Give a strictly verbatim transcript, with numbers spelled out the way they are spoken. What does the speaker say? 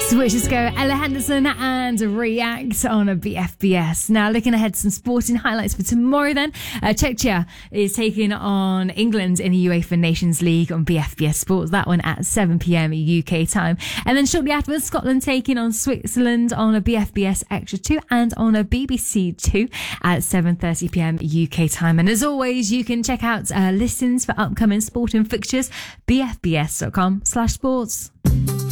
Switch us go, Ella Henderson and React on a B F B S. Now, looking ahead to some sporting highlights for tomorrow then. Uh, Czechia is taking on England in the UEFA Nations League on B F B S Sports. That one at seven p.m. U K time. And then shortly afterwards, Scotland taking on Switzerland on a B F B S Extra two and on a B B C two at seven thirty p.m. U K time. And as always, you can check out uh, listings for upcoming sporting fixtures, b f b s dot com slash sports.